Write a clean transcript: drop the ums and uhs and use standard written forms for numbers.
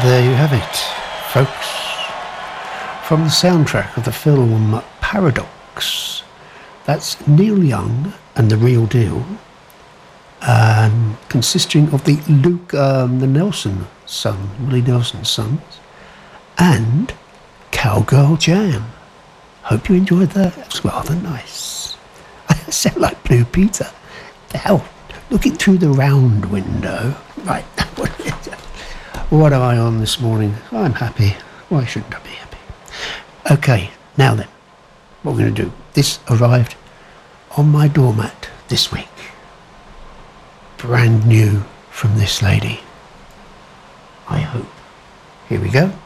There you have it, folks. From the soundtrack of the film Paradox. That's Neil Young and The Real Deal, consisting of the Nelson son, Willie Nelson's sons, and Cowgirl Jam. Hope you enjoyed that. It was rather nice. I sound like Blue Peter. The hell, looking through the round window. Right, what am I on this morning? I'm happy. Why shouldn't I be happy? Okay, now then, what we're going to do. This arrived on my doormat this week. Brand new from this lady. I hope. Here we go.